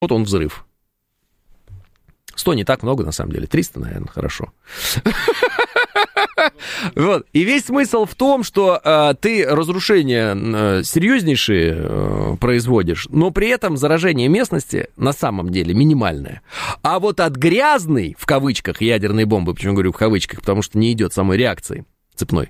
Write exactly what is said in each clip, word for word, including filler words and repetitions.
Вот он взрыв. сто не так много, на самом деле. триста, наверное, хорошо. Вот. И весь смысл в том, что э, ты разрушения э, серьезнейшие э, производишь, но при этом заражение местности на самом деле минимальное. А вот от грязной, в кавычках, ядерной бомбы, почему говорю в кавычках, потому что не идет самой реакции цепной,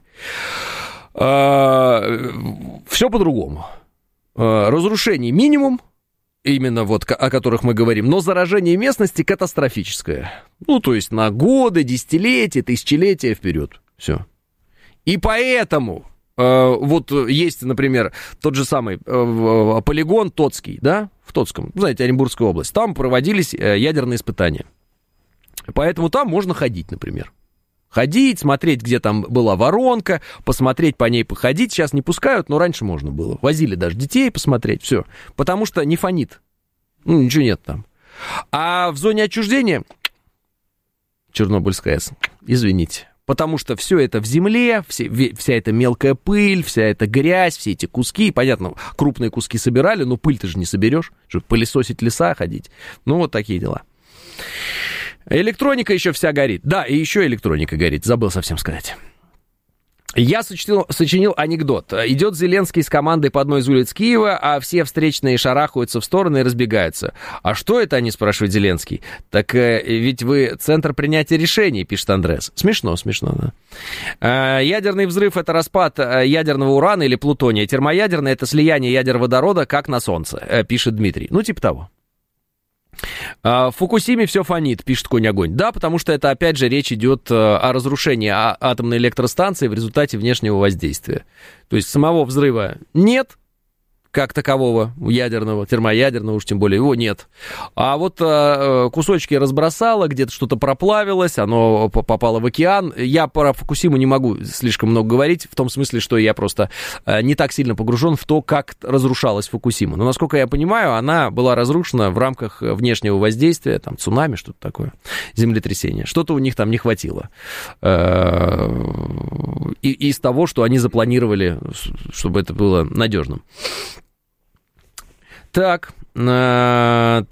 э, все по-другому. Э, разрушений минимум, именно вот о которых мы говорим, но заражение местности катастрофическое. Ну, то есть на годы, десятилетия, тысячелетия вперед. Все. И поэтому э, вот есть, например, тот же самый э, полигон Тотский, да, в Тотском, знаете, Оренбургская область. Там проводились э, ядерные испытания. Поэтому там можно ходить, например. Ходить, смотреть, где там была воронка, посмотреть по ней, походить. Сейчас не пускают, но раньше можно было. Возили даже детей посмотреть, все. Потому что не фонит. Ну, ничего нет там. А в зоне отчуждения Чернобыльская АЭС, извините. Потому что все это в земле, все, вся эта мелкая пыль, вся эта грязь, все эти куски. Понятно, крупные куски собирали, но пыль ты же не соберешь. Пылесосить леса, ходить. Ну, вот такие дела. Электроника еще вся горит. Да, и еще электроника горит, забыл совсем сказать. Я сочинил, сочинил анекдот. Идет Зеленский с командой по одной из улиц Киева, а все встречные шарахаются в стороны и разбегаются. А что это они, спрашивает Зеленский? Так э, ведь вы центр принятия решений, пишет Андрес. Смешно, смешно, да. Э, ядерный взрыв — это распад ядерного урана или плутония. Термоядерный — это слияние ядер водорода, как на Солнце, э, пишет Дмитрий. Ну, типа того. В Фукусиме все фонит, пишет Конь-Огонь. Да, потому что это, опять же, речь идет о разрушении атомной электростанции в результате внешнего воздействия. То есть самого взрыва нет, как такового, ядерного, термоядерного, уж тем более его нет. А вот э, кусочки разбросало, где-то что-то проплавилось, оно попало в океан. Я про Фукусиму не могу слишком много говорить, в том смысле, что я просто э, не так сильно погружен в то, как разрушалась Фукусима. Но, насколько я понимаю, она была разрушена в рамках внешнего воздействия, там, цунами, что-то такое, землетрясение. Что-то у них там не хватило. Э, и, из того, что они запланировали, чтобы это было надежным. Так, а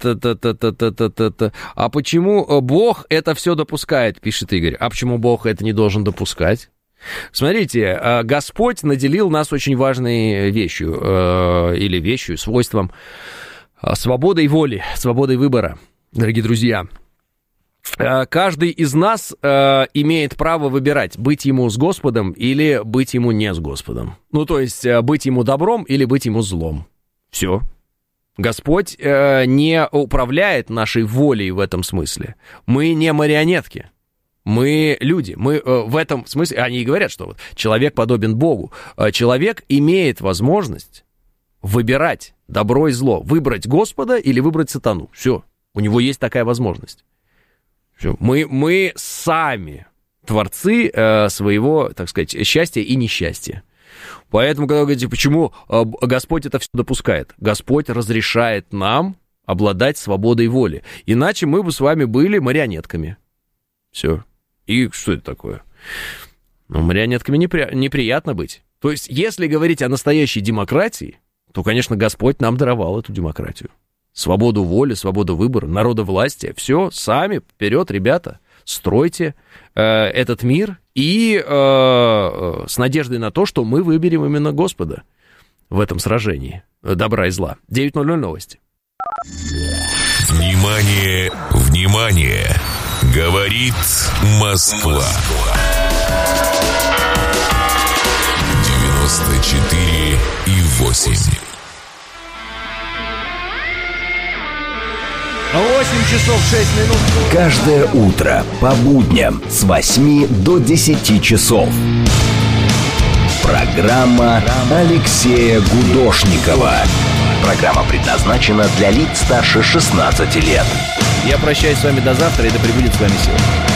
почему Бог это все допускает, пишет Игорь. А почему Бог это не должен допускать? Смотрите, Господь наделил нас очень важной вещью, или вещью, свойством, свободой воли, свободой выбора, дорогие друзья. Каждый из нас имеет право выбирать, быть ему с Господом или быть ему не с Господом. Ну, то есть, быть ему добром или быть ему злом. Все. Господь э, не управляет нашей волей в этом смысле. Мы не марионетки. Мы люди. Мы э, в этом смысле... Они и говорят, что вот человек подобен Богу. Э, человек имеет возможность выбирать добро и зло. Выбрать Господа или выбрать сатану. Все. У него есть такая возможность. Все. Мы, мы сами творцы э, своего, так сказать, счастья и несчастья. Поэтому, когда вы говорите, почему Господь это все допускает? Господь разрешает нам обладать свободой воли. Иначе мы бы с вами были марионетками. Все. И что это такое? Ну, марионетками непри... неприятно быть. То есть, если говорить о настоящей демократии, то, конечно, Господь нам даровал эту демократию. Свободу воли, свободу выбора, народовластие. Все, сами, вперед, ребята. Стройте э, этот мир и э, с надеждой на то, что мы выберем именно Господа в этом сражении добра и зла. девять ноль ноль новости. Внимание, внимание! Говорит Москва. девяносто четыре и восемь. восемь часов шесть минут. Каждое утро по будням с восьми до десяти часов. Программа Алексея Гудошникова. Программа предназначена для лиц старше шестнадцати лет. Я прощаюсь с вами до завтра, и да пребудет с вами сила.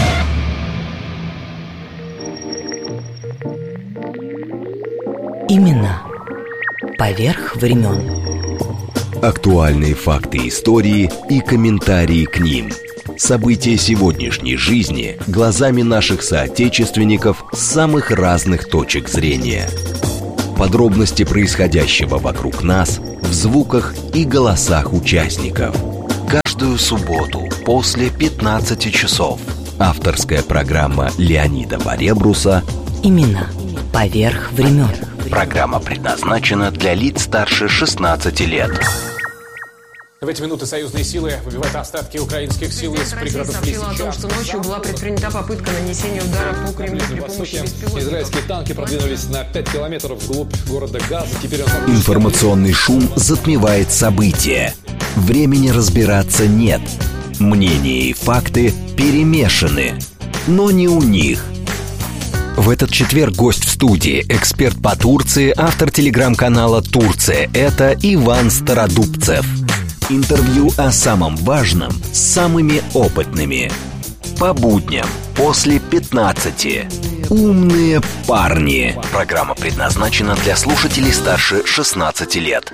Именно поверх времен. Актуальные факты истории и комментарии к ним. События сегодняшней жизни глазами наших соотечественников с самых разных точек зрения. Подробности происходящего вокруг нас в звуках и голосах участников. Каждую субботу после пятнадцати часов. Авторская программа Леонида Баребруса Имена поверх времен. Программа предназначена для лиц старше шестнадцати лет. В эти минуты союзные силы выбивают остатки украинских сил из пригородов Лисичанска. О том, что ночью была предпринята попытка нанесения удара по Кремлю при помощи беспилотников. Израильские танки продвинулись на пять километров вглубь города Газа. Теперь он... Информационный шум затмевает события. Времени разбираться нет. Мнения и факты перемешаны. Но не у них. В этот четверг гость в студии, эксперт по Турции, автор телеграм-канала «Турция. Это» Иван Стародубцев. Интервью о самом важном с самыми опытными. По будням после пятнадцати. Умные парни. Программа предназначена для слушателей старше шестнадцати лет.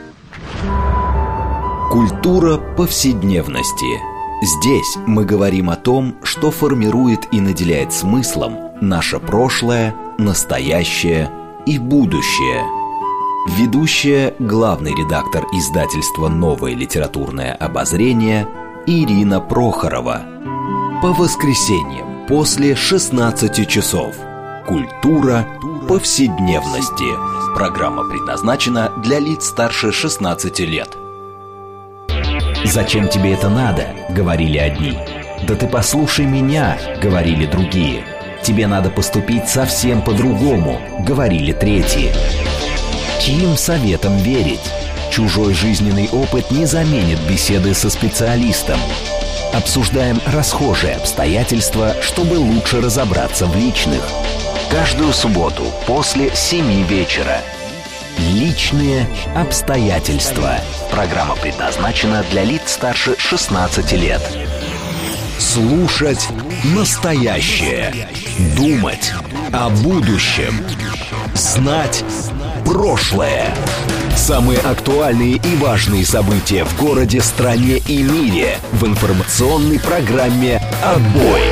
Культура повседневности. Здесь мы говорим о том, что формирует и наделяет смыслом наше прошлое, настоящее и будущее. Ведущая, главный редактор издательства «Новое литературное обозрение» Ирина Прохорова. По воскресеньям после шестнадцати часов. Культура повседневности. Программа предназначена для лиц старше шестнадцати лет. «Зачем тебе это надо?» — говорили одни. «Да ты послушай меня!» — говорили другие. «Тебе надо поступить совсем по-другому!» — говорили третьи. Чьим советом верить? Чужой жизненный опыт не заменит беседы со специалистом. Обсуждаем расхожие обстоятельства, чтобы лучше разобраться в личных. Каждую субботу после семи вечера. Личные обстоятельства. Программа предназначена для лиц старше шестнадцати лет. Слушать настоящее. Думать о будущем. Знать прошлое. Самые актуальные и важные события в городе, стране и мире в информационной программе «Отбой».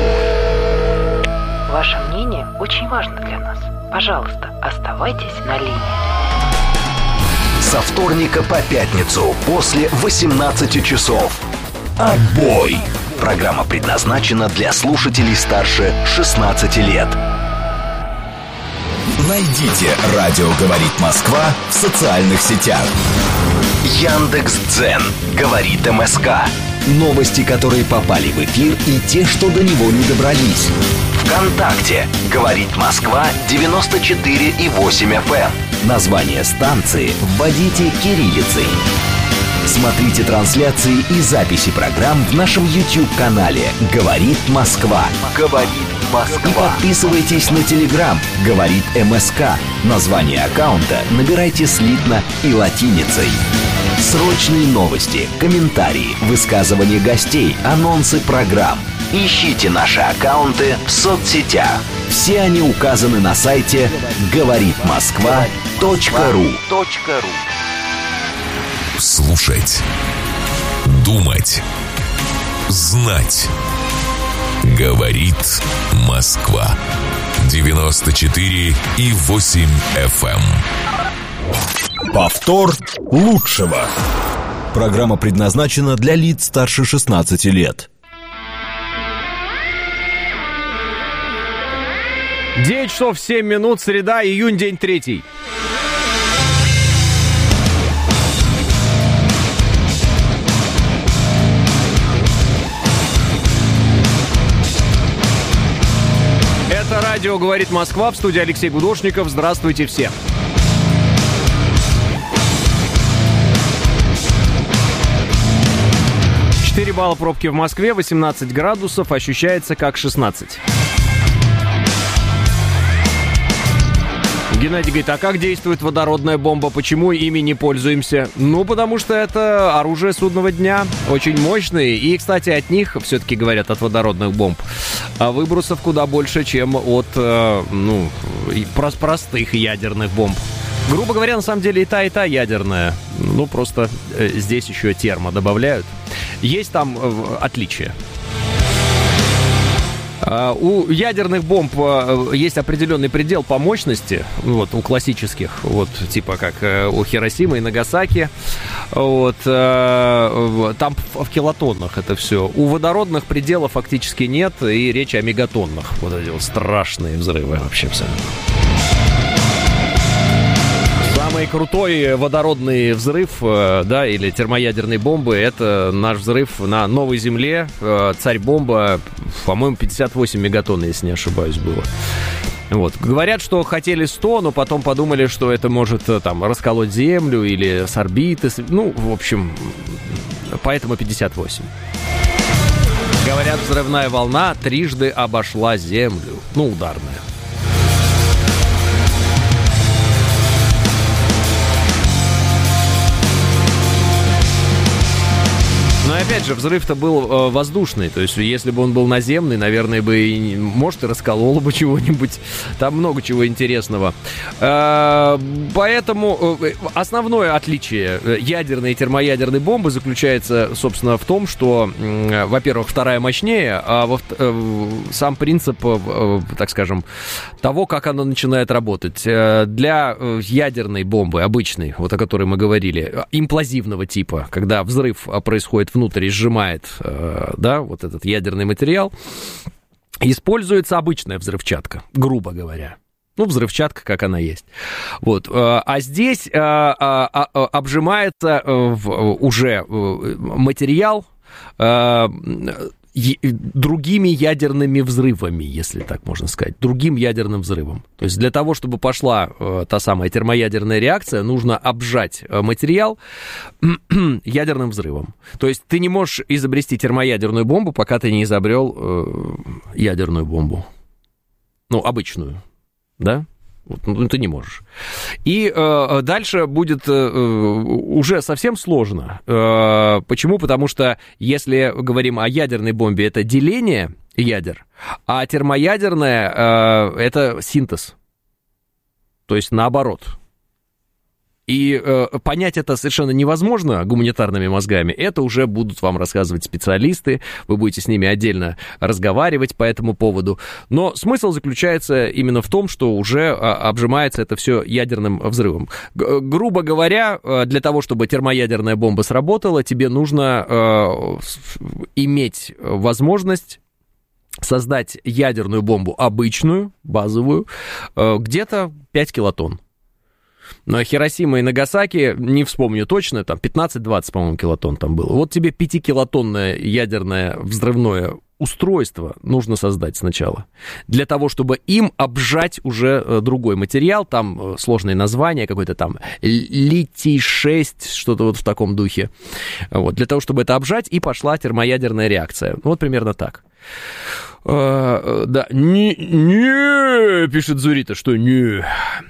Ваше мнение очень важно для нас. Пожалуйста, оставайтесь на линии. Со вторника по пятницу после восемнадцати часов. «Отбой». Программа предназначена для слушателей старше шестнадцати лет. Найдите «Радио говорит Москва» в социальных сетях. Яндекс.Дзен. Говорит МСК. Новости, которые попали в эфир, и те, что до него не добрались. ВКонтакте. Говорит Москва девяносто четыре и восемь эф эм. Название станции вводите кириллицей. Смотрите трансляции и записи программ в нашем YouTube-канале «Говорит Москва». «Говорит Москва». И подписывайтесь на Telegram «Говорит МСК». Название аккаунта набирайте слитно и латиницей. Срочные новости, комментарии, высказывания гостей, анонсы программ. Ищите наши аккаунты в соцсетях. Все они указаны на сайте говорит москва точка ру. Слушать, думать, знать. Говорит Москва. девяносто четыре и восемь эф эм. Повтор лучшего. Программа предназначена для лиц старше шестнадцати лет. девять часов семь минут, среда, июнь, день третий. Это радио «Говорит Москва», в студии Алексей Гудошников. Здравствуйте всем. четыре балла пробки в Москве, восемнадцать градусов, ощущается как шестнадцать. Геннадий говорит, а как действует водородная бомба? Почему ими не пользуемся? Ну, потому что это оружие судного дня, очень мощные. И, кстати, от них, все-таки говорят, от водородных бомб, выбросов куда больше, чем от, ну, простых ядерных бомб. Грубо говоря, на самом деле и та, и та ядерная. Ну, просто здесь еще термо добавляют. Есть там отличия. У ядерных бомб есть определенный предел по мощности, вот, у классических, вот, типа как у Хиросимы и Нагасаки, вот, там в килотоннах это все. У водородных пределов фактически нет, и речь о мегатоннах, вот эти вот страшные взрывы вообще абсолютно. Самый крутой водородный взрыв, да, или термоядерной бомбы, это наш взрыв на Новой Земле. Царь-бомба, по-моему, пятьдесят восемь мегатонн, если не ошибаюсь, было. Вот. Говорят, что хотели сто, но потом подумали, что это может там расколоть Землю или с орбиты. Ну, в общем, поэтому пятьдесят восемь. Говорят, взрывная волна трижды обошла Землю. Ну, ударная. Но опять же, взрыв-то был э, воздушный, то есть если бы он был наземный, наверное, бы, и, может, и раскололо бы чего-нибудь. Там много чего интересного. Э, поэтому э, основное отличие ядерной и термоядерной бомбы заключается, собственно, в том, что, э, во-первых, вторая мощнее, а во, э, сам принцип, э, так скажем, того, как она начинает работать. Э, для ядерной бомбы, обычной, вот о которой мы говорили, имплозивного типа, когда взрыв происходит внутри, внутрь сжимает, да, вот этот ядерный материал, используется обычная взрывчатка, грубо говоря. Ну, взрывчатка, как она есть. Вот. А здесь обжимается уже материал другими ядерными взрывами, если так можно сказать, другим ядерным взрывом. То есть для того, чтобы пошла э, та самая термоядерная реакция, нужно обжать материал ядерным взрывом. То есть ты не можешь изобрести термоядерную бомбу, пока ты не изобрел э, ядерную бомбу. Ну, обычную, да? Вот, ну, ты не можешь. И э, дальше будет э, уже совсем сложно. Э, почему? Потому что если говорим о ядерной бомбе, это деление ядер, а термоядерная э, это синтез. То есть наоборот. И э, понять это совершенно невозможно гуманитарными мозгами. Это уже будут вам рассказывать специалисты. Вы будете с ними отдельно разговаривать по этому поводу. Но смысл заключается именно в том, что уже а, обжимается это все ядерным взрывом. Г- грубо говоря, для того, чтобы термоядерная бомба сработала, тебе нужно э, иметь возможность создать ядерную бомбу обычную, базовую, э, где-то пять килотонн. Но Хиросима и Нагасаки, не вспомню точно, там пятнадцать-двадцать, по-моему, килотонн там было. Вот тебе пятикилотонное ядерное взрывное устройство нужно создать сначала. Для того, чтобы им обжать уже другой материал, там сложное название, какое-то там литий шесть, что-то вот в таком духе. Вот, для того, чтобы это обжать, и пошла термоядерная реакция. Вот примерно так. А, да, не, не, пишет Зурита, что не...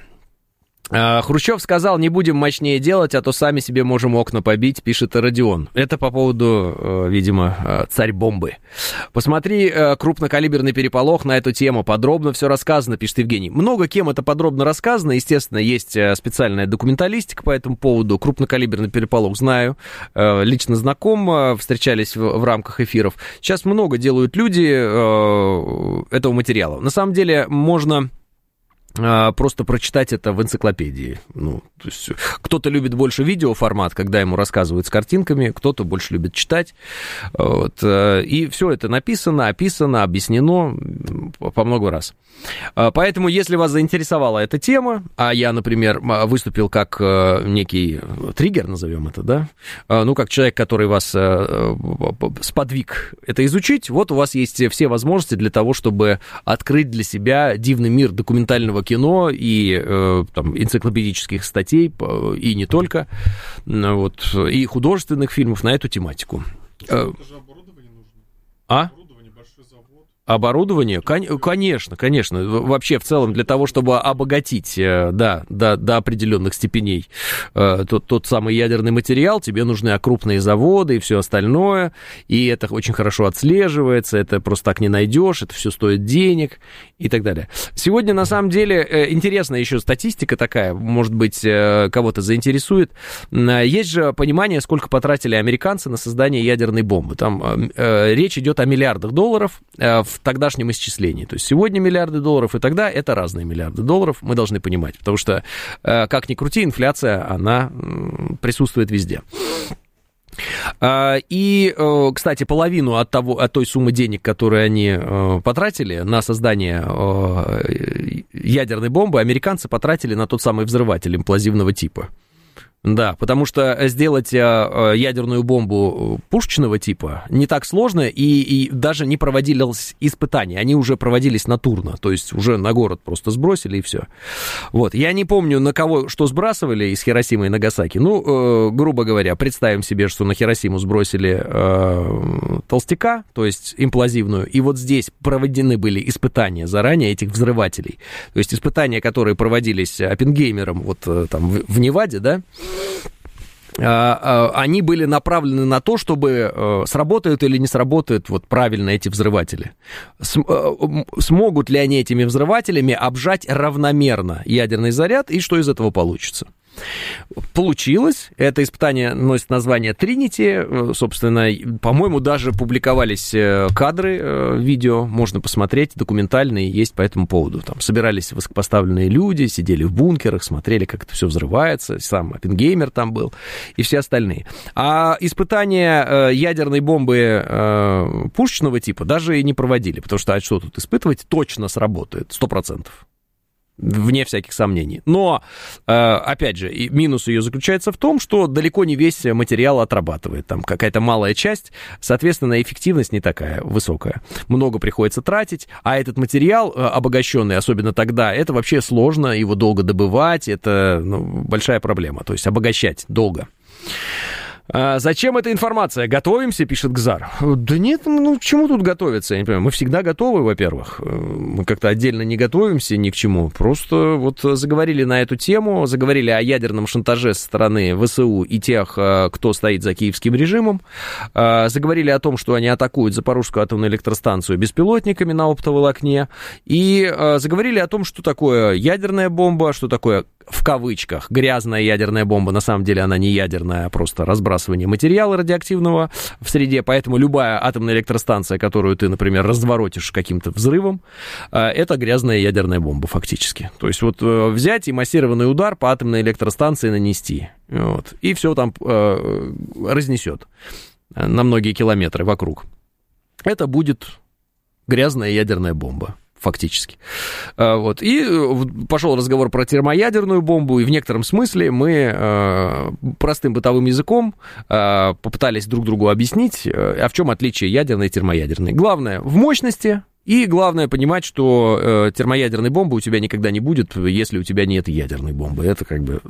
Хрущев сказал, не будем мощнее делать, а то сами себе можем окна побить, пишет Родион. Это по поводу, видимо, царь-бомбы. Посмотри крупнокалиберный переполох на эту тему. Подробно все рассказано, пишет Евгений. Много кем это подробно рассказано. Естественно, есть специальная документалистика по этому поводу. Крупнокалиберный переполох знаю. Лично знаком, встречались в, в рамках эфиров. Сейчас много делают люди этого материала. На самом деле, можно... просто прочитать это в энциклопедии. Ну, то есть кто-то любит больше видеоформат, когда ему рассказывают с картинками, кто-то больше любит читать. Вот. И все это написано, описано, объяснено по много раз. Поэтому, если вас заинтересовала эта тема, а я, например, выступил как некий триггер, назовем это, да, ну, как человек, который вас сподвиг это изучить, вот у вас есть все возможности для того, чтобы открыть для себя дивный мир документального кино и э, там, энциклопедических статей, и не только, вот, и художественных фильмов на эту тематику. Это же оборудование нужно. А? Оборудование, большой завод. Оборудование? Кон- конечно, конечно. Вообще, в целом, для того, чтобы обогатить, да, до, до определенных степеней тот, тот самый ядерный материал, тебе нужны крупные заводы и все остальное, и это очень хорошо отслеживается, это просто так не найдешь, это все стоит денег и так далее. Сегодня, на самом деле, интересная еще статистика такая, может быть, кого-то заинтересует. Есть же понимание, сколько потратили американцы на создание ядерной бомбы. Там речь идет о миллиардах долларов. В тогдашнем исчислении. То есть сегодня миллиарды долларов и тогда это разные миллиарды долларов, мы должны понимать. Потому что, как ни крути, инфляция, она присутствует везде. И, кстати, половину от, того, от той суммы денег, которые они потратили на создание ядерной бомбы, американцы потратили на тот самый взрыватель имплозивного типа. Да, потому что сделать ядерную бомбу пушечного типа не так сложно, и, и даже не проводились испытания, они уже проводились натурно, то есть уже на город просто сбросили и все. Вот, я не помню, на кого что сбрасывали из Хиросимы и Нагасаки, ну, э, грубо говоря, представим себе, что на Хиросиму сбросили э, толстяка, то есть имплозивную, и вот здесь проведены были испытания заранее этих взрывателей, то есть испытания, которые проводились Оппенгеймером вот там в, в Неваде, да, они были направлены на то, чтобы сработают или не сработают вот правильно эти взрыватели. Смогут ли они этими взрывателями обжать равномерно ядерный заряд, и что из этого получится? Получилось. Это испытание носит название Тринити. Собственно, по-моему, даже публиковались кадры видео, можно посмотреть, документальные есть по этому поводу. Там собирались высокопоставленные люди, сидели в бункерах, смотрели, как это все взрывается. Сам Оппенгеймер там был и все остальные. А испытания ядерной бомбы пушечного типа даже и не проводили, потому что, а что тут испытывать, точно сработает, сто процентов. Вне всяких сомнений. Но, опять же, минус ее заключается в том, что далеко не весь материал отрабатывает. Там какая-то малая часть, соответственно, эффективность не такая высокая. Много приходится тратить, а этот материал обогащенный, особенно тогда, это вообще сложно, его долго добывать, это ну, большая проблема. То есть обогащать долго. Зачем эта информация? Готовимся, пишет Гзар. Да нет, ну к чему тут готовиться? Я не понимаю. Мы всегда готовы, во-первых. Мы как-то отдельно не готовимся ни к чему. Просто вот заговорили на эту тему, заговорили о ядерном шантаже со стороны ВСУ и тех, кто стоит за киевским режимом. Заговорили о том, что они атакуют Запорожскую атомную электростанцию беспилотниками на оптоволокне. И заговорили о том, что такое ядерная бомба, что такое, в кавычках, грязная ядерная бомба. На самом деле она не ядерная, а просто разбрасывание материала радиоактивного в среде. Поэтому любая атомная электростанция, которую ты, например, разворотишь каким-то взрывом, это грязная ядерная бомба фактически. То есть вот взять и массированный удар по атомной электростанции нанести. Вот, и все там э, разнесет на многие километры вокруг. Это будет грязная ядерная бомба. Фактически. Вот. И пошел разговор про термоядерную бомбу, и в некотором смысле мы простым бытовым языком попытались друг другу объяснить, а в чем отличие ядерной и термоядерной. Главное в мощности, и главное понимать, что термоядерной бомбы у тебя никогда не будет, если у тебя нет ядерной бомбы. Это как бы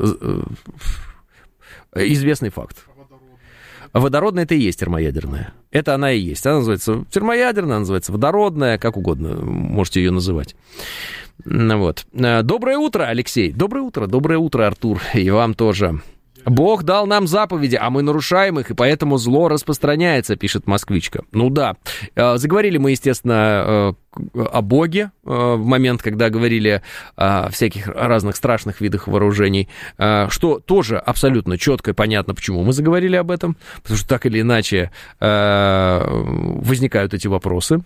известный факт. Водородная — это и есть термоядерная. Это она и есть. Она называется термоядерная, она называется водородная, как угодно можете ее называть. Вот. Доброе утро, Алексей. Доброе утро, доброе утро, Артур. И вам тоже. Бог дал нам заповеди, а мы нарушаем их, и поэтому зло распространяется, пишет москвичка. Ну да, заговорили мы, естественно, о Боге в момент, когда говорили о всяких разных страшных видах вооружений, что тоже абсолютно четко и понятно, почему мы заговорили об этом, потому что так или иначе возникают эти вопросы.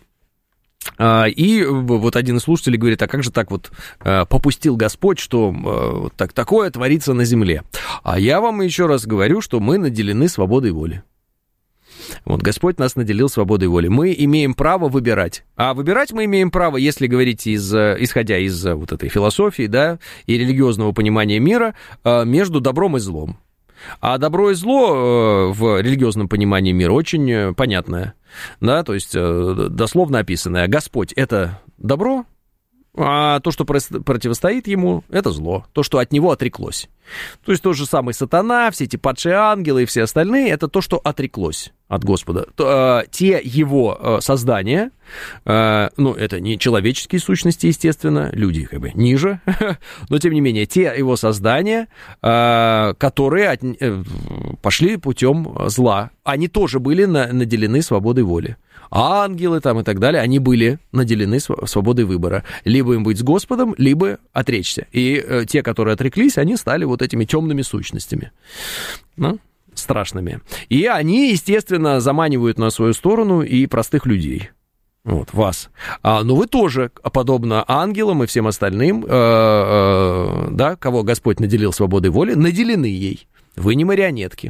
И вот один из слушателей говорит, а как же так вот попустил Господь, что так, такое творится на земле? А я вам еще раз говорю, что мы наделены свободой воли. Вот Господь нас наделил свободой воли. Мы имеем право выбирать. А выбирать мы имеем право, если говорить, из, исходя из вот этой философии, да, и религиозного понимания мира, между добром и злом. А добро и зло в религиозном понимании мира очень понятное, да, то есть дословно описанное. Господь — это добро, а то, что противостоит ему, это зло, то, что от него отреклось. То есть тот же самый сатана, все эти падшие ангелы и все остальные, это то, что отреклось от Господа. Те его создания, ну, это не человеческие сущности, естественно, люди как бы ниже, но тем не менее, те его создания, которые от, пошли путем зла, они тоже были наделены свободой воли. Ангелы там и так далее, они были наделены свободой выбора. Либо им быть с Господом, либо отречься. И э, те, которые отреклись, они стали вот этими темными сущностями. Ну, страшными. И они, естественно, заманивают на свою сторону и простых людей. Вот, вас. А, но вы тоже, подобно ангелам и всем остальным, э, э, да, кого Господь наделил свободой воли, наделены ей. Вы не марионетки.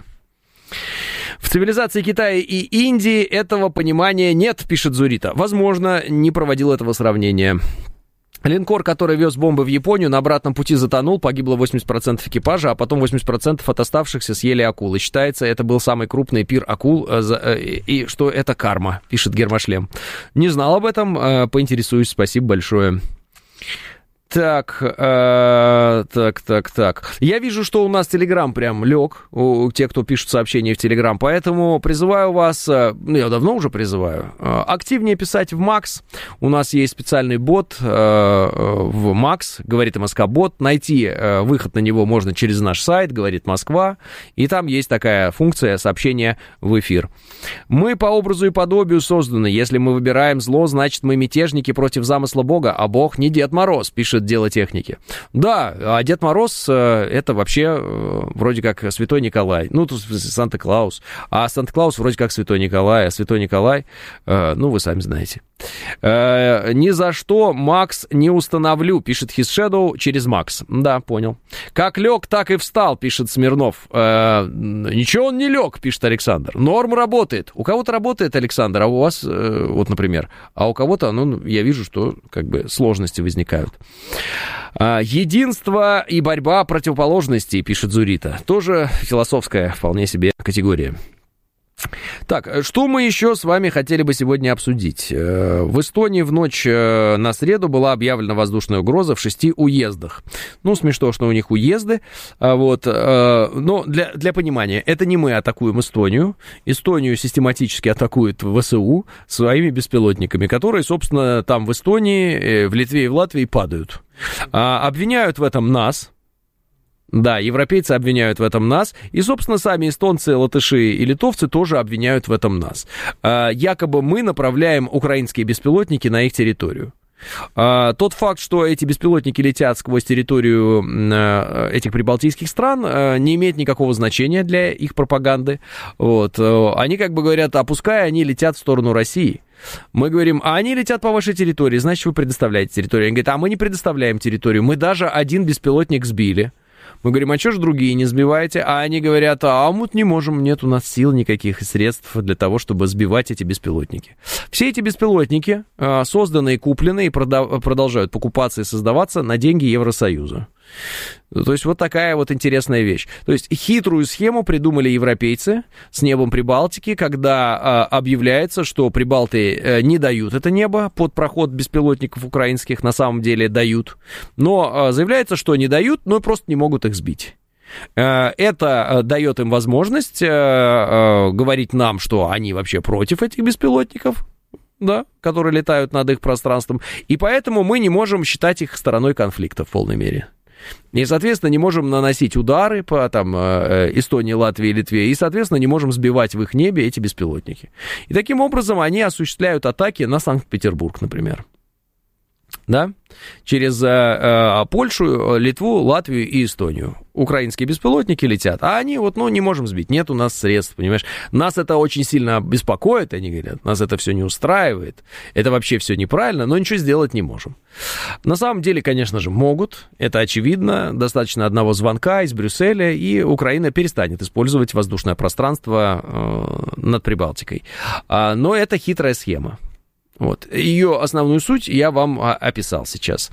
В цивилизации Китая и Индии этого понимания нет, пишет Зурита. Возможно, не проводил этого сравнения. Линкор, который вез бомбы в Японию, на обратном пути затонул, погибло восемьдесят процентов экипажа, а потом восемьдесят процентов от оставшихся съели акулы. Считается, это был самый крупный пир акул, и что это карма, пишет Гермошлем. Не знал об этом, поинтересуюсь, спасибо большое. Так, э, так, так, так. Я вижу, что у нас Телеграм прям лег, у тех, кто пишет сообщения в Телеграм, поэтому призываю вас, ну, я давно уже призываю, активнее писать в Макс. У нас есть специальный бот э, в Макс, говорит МСК-бот. Найти э, выход на него можно через наш сайт, говорит Москва, и там есть такая функция сообщения в эфир. Мы по образу и подобию созданы. Если мы выбираем зло, значит, мы мятежники против замысла Бога, а Бог не Дед Мороз, пишет Дело техники. Да, а Дед Мороз это вообще вроде как Святой Николай. Ну, тут Санта-Клаус. А Санта-Клаус вроде как Святой Николай. А Святой Николай, ну, вы сами знаете. Ни за что Макс не установлю, пишет His Shadow через Макс. Да, понял. Как лег, так и встал, пишет Смирнов. Ничего он не лег, пишет Александр. Норм работает. У кого-то работает, Александр, а у вас, вот, например, а у кого-то, ну, я вижу, что как бы сложности возникают. Единство и борьба противоположностей, пишет Зурита. Тоже философская вполне себе категория. Так, что мы еще с вами хотели бы сегодня обсудить? В Эстонии в ночь на среду была объявлена воздушная угроза в шести уездах. Ну, смешно, что у них уезды. Вот. Но для, для понимания, это не мы атакуем Эстонию. Эстонию систематически атакует ВСУ своими беспилотниками, которые, собственно, там в Эстонии, в Литве и в Латвии падают. Обвиняют в этом нас. Да, европейцы обвиняют в этом нас, и, собственно, сами эстонцы, латыши и литовцы тоже обвиняют в этом нас. А, якобы мы направляем украинские беспилотники на их территорию. А, тот факт, что эти беспилотники летят сквозь территорию а, этих прибалтийских стран, а, не имеет никакого значения для их пропаганды. Вот. Они как бы говорят, а пускай они летят в сторону России. Мы говорим, а они летят по вашей территории, значит, вы предоставляете территорию. Они говорят, а мы не предоставляем территорию, мы даже один беспилотник сбили. Мы говорим, а что же другие не сбиваете? А они говорят, а мы не можем, нет у нас сил никаких и средств для того, чтобы сбивать эти беспилотники. Все эти беспилотники созданы и куплены, и продолжают покупаться и создаваться на деньги Евросоюза. То есть вот такая вот интересная вещь. То есть хитрую схему придумали европейцы с небом Прибалтики, когда а, объявляется, что прибалты а, не дают это небо под проход беспилотников украинских, на самом деле дают. Но а, заявляется, что не дают, но просто не могут их сбить. А, это а, дает им возможность а, а, говорить нам, что они вообще против этих беспилотников, да, которые летают над их пространством, и поэтому мы не можем считать их стороной конфликта в полной мере. И, соответственно, не можем наносить удары по там, Эстонии, Латвии, Литве, и, соответственно, не можем сбивать в их небе эти беспилотники. И таким образом они осуществляют атаки на Санкт-Петербург, например. Да? Через э, Польшу, Литву, Латвию и Эстонию. Украинские беспилотники летят, а они вот, ну, не можем сбить, нет у нас средств, понимаешь? Нас это очень сильно беспокоит, они говорят, нас это все не устраивает, это вообще все неправильно, но ничего сделать не можем. На самом деле, конечно же, могут, это очевидно, достаточно одного звонка из Брюсселя, и Украина перестанет использовать воздушное пространство э, над Прибалтикой. А, но это хитрая схема. Вот. Ее основную суть я вам описал сейчас.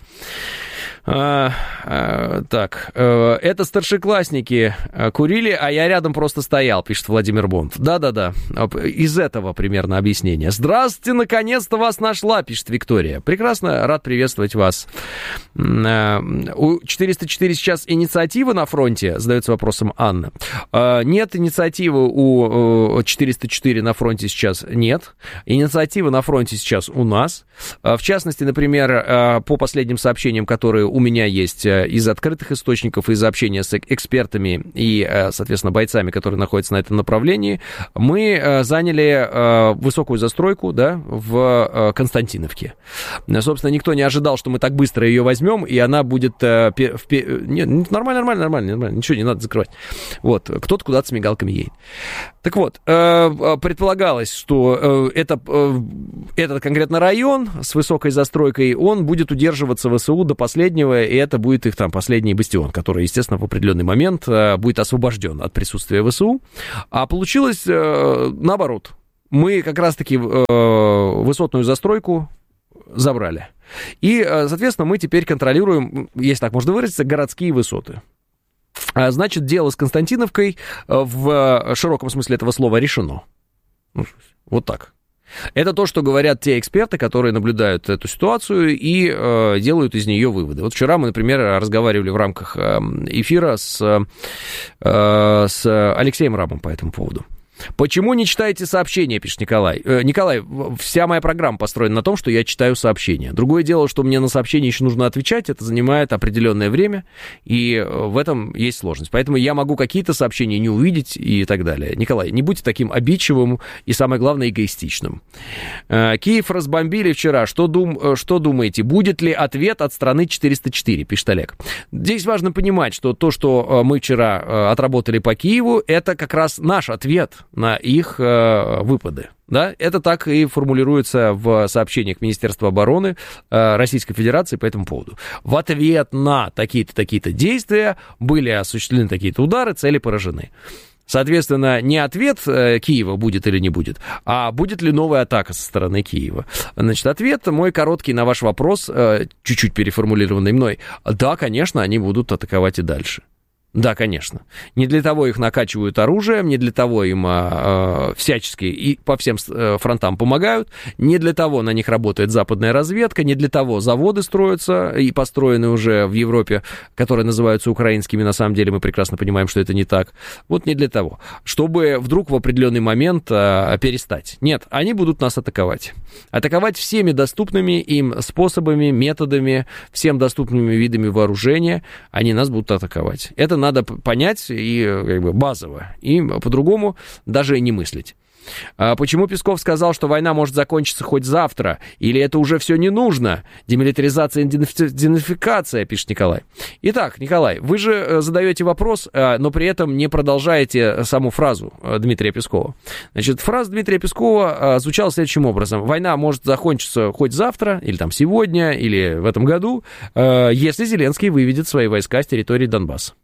А, а, так, а, это старшеклассники курили, а я рядом просто стоял, пишет Владимир Бонд. Да-да-да, из этого примерно объяснение. Здравствуйте, наконец-то вас нашла, пишет Виктория. Прекрасно, рад приветствовать вас. А, у четыреста четыре сейчас инициатива на фронте, задается вопросом Анна. А, нет инициативы у четыреста четыре на фронте сейчас, нет. Инициатива на фронте сейчас у нас. А, в частности, например, по последним сообщениям, которые которые у меня есть из открытых источников, из общения с экспертами и, соответственно, бойцами, которые находятся на этом направлении, мы заняли высокую застройку, да, в Константиновке. Собственно, никто не ожидал, что мы так быстро ее возьмем, и она будет... В... Нет, нормально, нормально, нормально, нормально, ничего не надо закрывать. Вот, кто-то куда-то с мигалками едет. Так вот, предполагалось, что это, этот конкретно район с высокой застройкой, он будет удерживаться ВСУ до последнего, и это будет их там последний бастион, который, естественно, в определенный момент будет освобожден от присутствия ВСУ. А получилось наоборот. Мы как раз-таки высотную застройку забрали. И, соответственно, мы теперь контролируем, если так можно выразиться, городские высоты. Значит, дело с Константиновкой в широком смысле этого слова решено. Вот так. Это то, что говорят те эксперты, которые наблюдают эту ситуацию и э, делают из нее выводы. Вот вчера мы, например, разговаривали в рамках эфира с, э, с Алексеем Рабом по этому поводу. Почему не читаете сообщения, пишет Николай. Э, Николай, вся моя программа построена на том, что я читаю сообщения. Другое дело, что мне на сообщения еще нужно отвечать, это занимает определенное время, и в этом есть сложность. Поэтому я могу какие-то сообщения не увидеть и так далее. Николай, не будьте таким обидчивым и, самое главное, эгоистичным. Э, Киев разбомбили вчера. Что, дум, что думаете, будет ли ответ от страны четыреста четыре, пишет Олег. Здесь важно понимать, что то, что мы вчера отработали по Киеву, это как раз наш ответ на их э, выпады. Да? Это так и формулируется в сообщениях Министерства обороны э, Российской Федерации по этому поводу. В ответ на такие-то, такие-то действия были осуществлены такие-то удары, цели поражены. Соответственно, не ответ э, Киева будет или не будет, а будет ли новая атака со стороны Киева. Значит, ответ мой короткий на ваш вопрос, э, чуть-чуть переформулированный мной. Да, конечно, они будут атаковать и дальше. Да, конечно. Не для того их накачивают оружием, не для того им а, а, всячески и по всем фронтам помогают, не для того на них работает западная разведка, не для того заводы строятся и построены уже в Европе, которые называются украинскими, на самом деле мы прекрасно понимаем, что это не так. Вот не для того, чтобы вдруг в определенный момент а, перестать. Нет, они будут нас атаковать. Атаковать всеми доступными им способами, методами, всем доступными видами вооружения, они нас будут атаковать. Это надо понять и как бы базово, и по-другому даже и не мыслить. А почему Песков сказал, что война может закончиться хоть завтра? Или это уже все не нужно? Демилитаризация и денацификация, пишет Николай. Итак, Николай, вы же задаете вопрос, но при этом не продолжаете саму фразу Дмитрия Пескова. Значит, фраза Дмитрия Пескова звучала следующим образом. Война может закончиться хоть завтра, или там сегодня, или в этом году, если Зеленский выведет свои войска с территории Донбасса.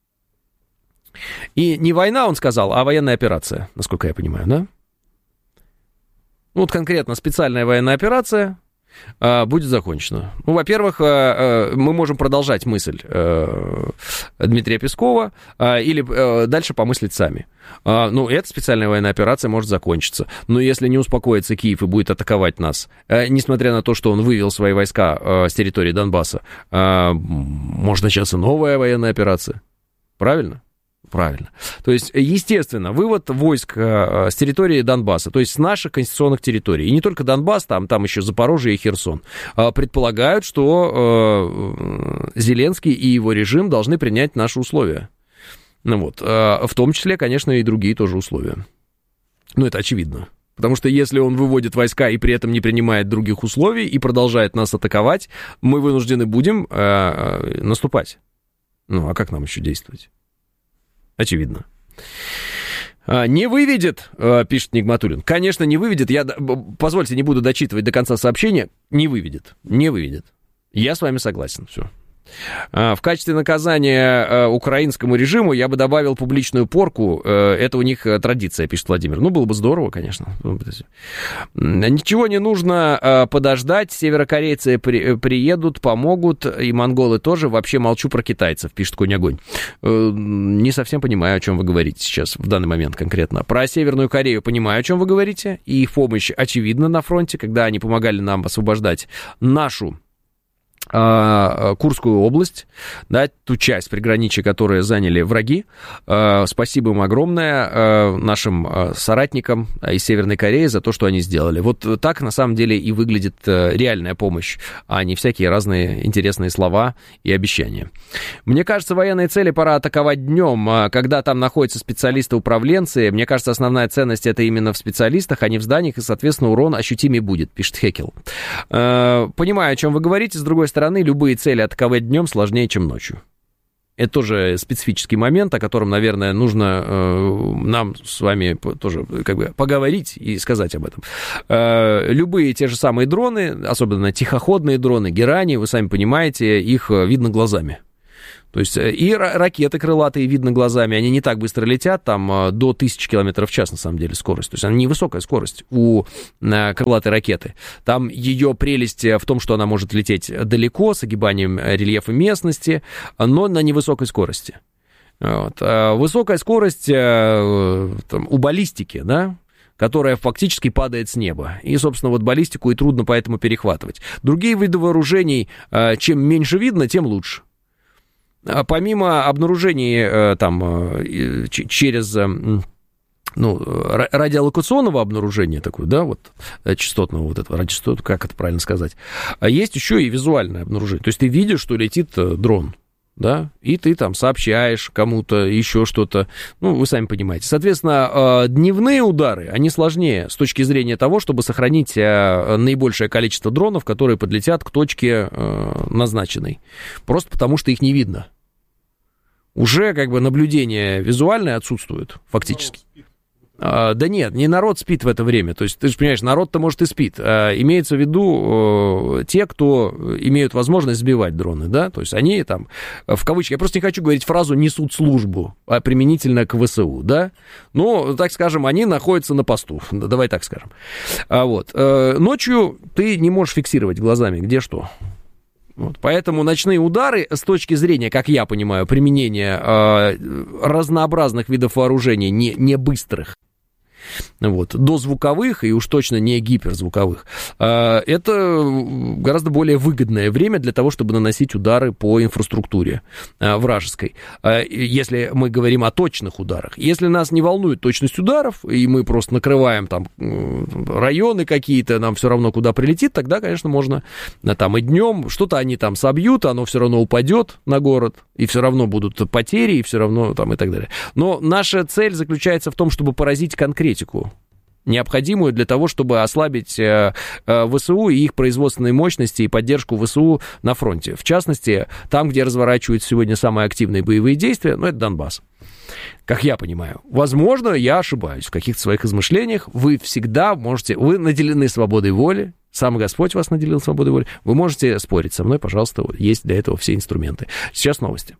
И не война, он сказал, а военная операция, насколько я понимаю, да? Ну, вот конкретно специальная военная операция а, будет закончена. Ну, во-первых, а, а, мы можем продолжать мысль а, Дмитрия Пескова а, или а, дальше помыслить сами. А, ну, эта специальная военная операция может закончиться. Но если не успокоится Киев и будет атаковать нас, а, несмотря на то, что он вывел свои войска а, с территории Донбасса, а, может начаться новая военная операция. Правильно? Правильно. То есть, естественно, вывод войск э, с территории Донбасса, то есть с наших конституционных территорий, и не только Донбасс, там, там еще Запорожье и Херсон, э, предполагают, что э, Зеленский и его режим должны принять наши условия. Ну вот, э, в том числе, конечно, и другие тоже условия. Ну, это очевидно. Потому что если он выводит войска и при этом не принимает других условий и продолжает нас атаковать, мы вынуждены будем э, наступать. Ну, а как нам еще действовать? Очевидно. Не выведет, пишет Нигматуллин. Конечно, не выведет. Я, позвольте, не буду дочитывать до конца сообщения. Не выведет. Не выведет. Я с вами согласен. Все. В качестве наказания украинскому режиму я бы добавил публичную порку. Это у них традиция, пишет Владимир. Ну, было бы здорово, конечно. Ничего не нужно подождать. Северокорейцы при, приедут, помогут. И монголы тоже. Вообще молчу про китайцев, пишет Конь Огонь. Не совсем понимаю, о чем вы говорите сейчас, в данный момент конкретно. Про Северную Корею понимаю, о чем вы говорите. И их помощь очевидна на фронте, когда они помогали нам освобождать нашу Курскую область, да, ту часть приграничья, которую заняли враги. Спасибо им огромное, нашим соратникам из Северной Кореи, за то, что они сделали. Вот так, на самом деле, и выглядит реальная помощь, а не всякие разные интересные слова и обещания. Мне кажется, военные цели пора атаковать днем, когда там находятся специалисты-управленцы. Мне кажется, основная ценность это именно в специалистах, а не в зданиях, и, соответственно, урон ощутимее будет, пишет Хекел. Понимаю, о чем вы говорите, с другой стороны, любые цели атаковать днем сложнее, чем ночью. Это тоже специфический момент, о котором, наверное, нужно э, нам с вами тоже как бы поговорить и сказать об этом. Э, любые те же самые дроны, особенно тихоходные дроны, герани, вы сами понимаете, их видно глазами. То есть и ракеты крылатые видно глазами, они не так быстро летят, там до тысячи километров в час, на самом деле, скорость. То есть она невысокая скорость у крылатой ракеты. Там ее прелесть в том, что она может лететь далеко, с огибанием рельефа местности, но на невысокой скорости. Вот. Высокая скорость там, у баллистики, да, которая фактически падает с неба. И, собственно, вот баллистику и трудно поэтому перехватывать. Другие виды вооружений, чем меньше видно, тем лучше. Помимо обнаружений там, через ну, радиолокационного обнаружения, такое, да, вот, частотного вот этого, радиочастотного, как это правильно сказать, есть еще и визуальное обнаружение. То есть ты видишь, что летит дрон, да, и ты там сообщаешь кому-то еще что-то, ну, вы сами понимаете. Соответственно, дневные удары, они сложнее с точки зрения того, чтобы сохранить наибольшее количество дронов, которые подлетят к точке назначенной, просто потому что их не видно. Уже как бы наблюдение визуальное отсутствует фактически. А, да нет, не народ спит в это время. То есть, ты же понимаешь, народ-то, может, и спит. А, имеется в виду э, те, кто имеют возможность сбивать дроны, да? То есть, они там, в кавычках, я просто не хочу говорить фразу «несут службу», а применительно к ВСУ, да? Но, так скажем, они находятся на посту, давай так скажем. А, вот. А, ночью ты не можешь фиксировать глазами, где что. Вот, поэтому ночные удары с точки зрения, как я понимаю, применения э, разнообразных видов вооружений, не, не быстрых, вот, дозвуковых и уж точно не гиперзвуковых, э, это гораздо более выгодное время для того, чтобы наносить удары по инфраструктуре э, вражеской, э, если мы говорим о точных ударах. Если нас не волнует точность ударов, и мы просто накрываем там районы какие-то, нам все равно куда прилетит, тогда, конечно, можно там и днем, что-то они там собьют, оно все равно упадет на город, и все равно будут потери, и все равно там и так далее. Но наша цель заключается в том, чтобы поразить конкретику, необходимую для того, чтобы ослабить э, э, ВСУ и их производственные мощности и поддержку ВСУ на фронте. В частности, там, где разворачиваются сегодня самые активные боевые действия, ну, это Донбасс. Как я понимаю. Возможно, я ошибаюсь в каких-то своих измышлениях. Вы всегда можете... Вы наделены свободой воли. Сам Господь вас наделил свободой воли. Вы можете спорить со мной, пожалуйста. Есть для этого все инструменты. Сейчас новости.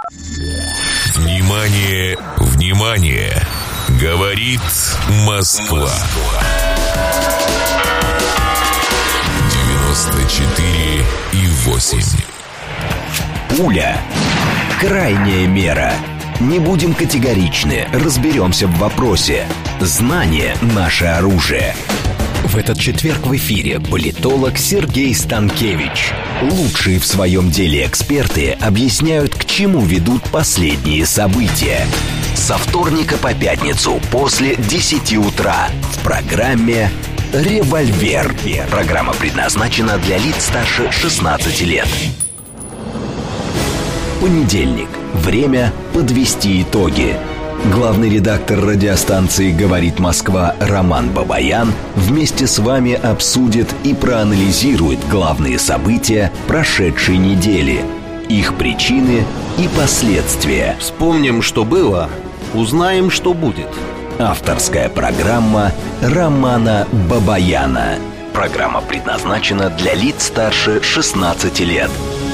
Внимание, внимание! Говорит Москва. девяносто четыре и восемь. Пуля. Крайняя мера. Не будем категоричны, разберемся в вопросе. Знание – наше оружие. В этот четверг в эфире политолог Сергей Станкевич. Лучшие в своем деле эксперты объясняют, к чему ведут последние события. Со вторника по пятницу после десяти утра в программе «Револьвер». Программа предназначена для лиц старше шестнадцати лет. Понедельник. Время подвести итоги. Главный редактор радиостанции «Говорит Москва» Роман Бабаян вместе с вами обсудит и проанализирует главные события прошедшей недели, их причины и последствия. Вспомним, что было, узнаем, что будет. Авторская программа Романа Бабаяна. Программа предназначена для лиц старше шестнадцати лет.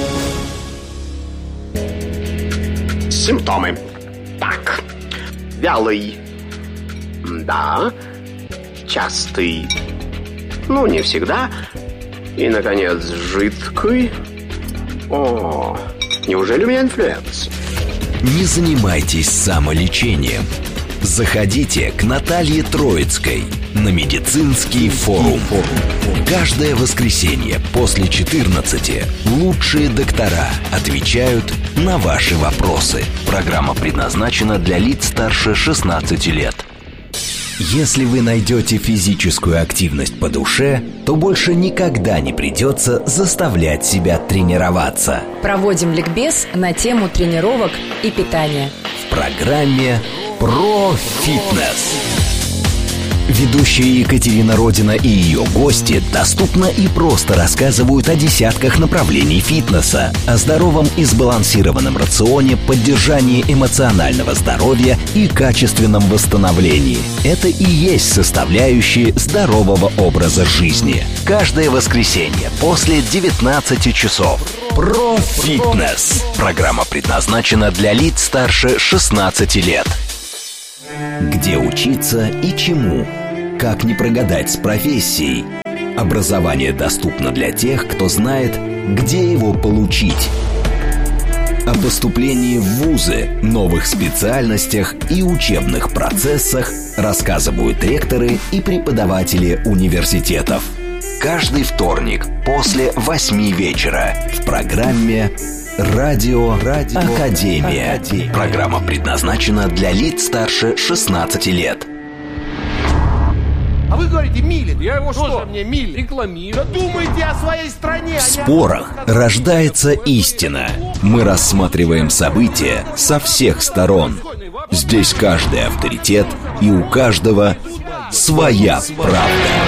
Симптомы. Так. Вялый. Да. Частый. Ну, не всегда. И, наконец, жидкий. О, неужели у меня инфлюенс? Не занимайтесь самолечением. Заходите к Наталье Троицкой на медицинский форум. Каждое воскресенье после четырнадцати лучшие доктора отвечают на ваши вопросы. Программа предназначена для лиц старше шестнадцати лет. Если вы найдете физическую активность по душе, то больше никогда не придется заставлять себя тренироваться. Проводим ликбез на тему тренировок и питания в программе «Про фитнес». Ведущие Екатерина Родина и ее гости доступно и просто рассказывают о десятках направлений фитнеса, о здоровом и сбалансированном рационе, поддержании эмоционального здоровья и качественном восстановлении. Это и есть составляющие здорового образа жизни. Каждое воскресенье после девятнадцати часов. Про фитнес. Программа предназначена для лиц старше шестнадцати лет. Где учиться и чему? Как не прогадать с профессией? Образование доступно для тех, кто знает, где его получить. О поступлении в вузы, новых специальностях и учебных процессах рассказывают ректоры и преподаватели университетов. Каждый вторник после восьми вечера в программе «Радио, Радио Академия». Академия. Программа предназначена для лиц старше шестнадцати лет. А вы говорите Милин. Я его что? Тоже мне Милин. Рекламирую. Да думайте о своей стране. В спорах рождается истина. Мы рассматриваем события со всех сторон. Здесь каждый авторитет, и у каждого своя правда.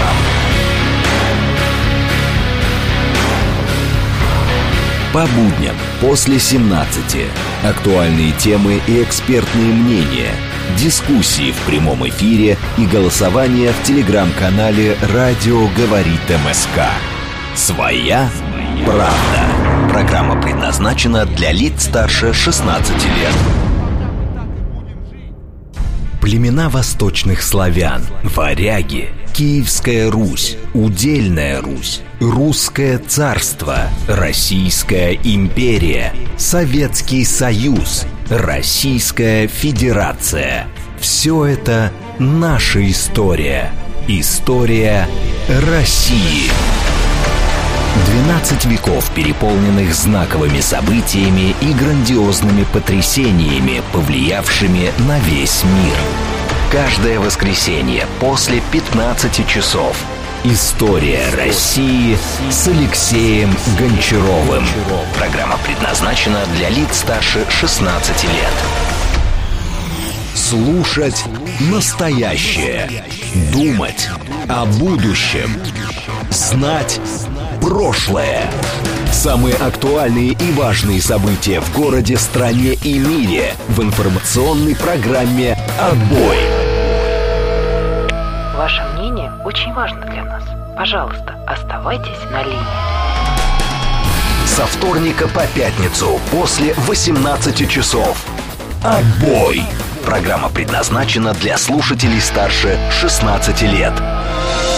По будням после семнадцати. Актуальные темы и экспертные мнения. Дискуссии в прямом эфире и голосование в телеграм-канале «Радио говорит МСК». Своя правда. Программа предназначена для лиц старше шестнадцати лет. Племена восточных славян, варяги, Киевская Русь, Удельная Русь, Русское царство, Российская империя, Советский Союз, Российская Федерация. Все это наша история. История России. двенадцать веков, переполненных знаковыми событиями и грандиозными потрясениями, повлиявшими на весь мир. Каждое воскресенье после пятнадцати часов. История России с Алексеем Гончаровым. Программа предназначена для лиц старше шестнадцати лет. Слушать настоящее. Думать о будущем. Знать прошлое. Самые актуальные и важные события в городе, стране и мире в информационной программе «Отбой». Ваше мнение очень важно для нас. Пожалуйста, оставайтесь на линии. Со вторника по пятницу после восемнадцати часов. «Отбой». Программа предназначена для слушателей старше шестнадцати лет.